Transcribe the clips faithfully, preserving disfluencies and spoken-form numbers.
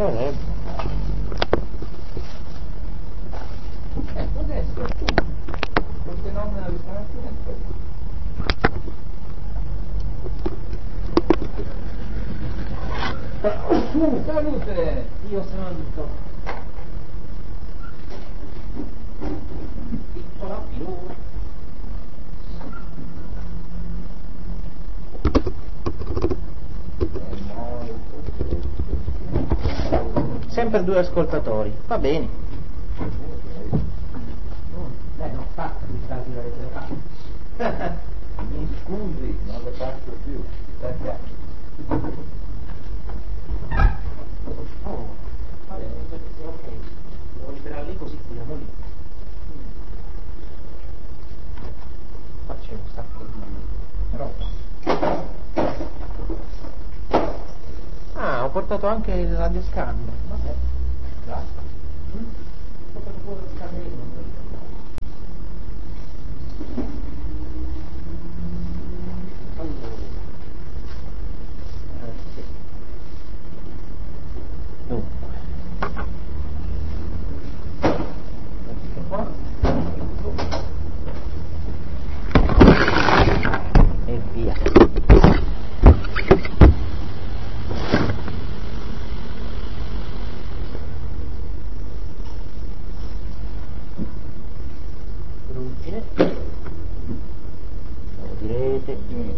sembrerebbe. Eh, adesso perché non stamattina. Salute! Io sono tutto. Piccola più. Sempre due ascoltatori, va bene. Beh, no, fatta, mi sta di avete fatto. Mi scusi, non le faccio più. Perché? Oh, vabbè, ok. Devo liberare lì così chiudiamo lì. Qua c'è un sacco di roba. Ah, ho portato anche il radioscambio. Vabbè, grazie. Mm? Ho portato pure lo scambio, non me lo ricordo. Allora. Eh, sì. Dunque. Questo qua. E via. Ruggine. Lo direte.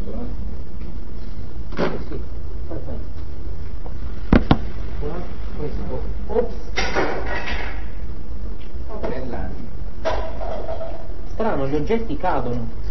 Eh sì, perfetto. Qua, questo. Ops. Bella. Strano, gli oggetti cadono.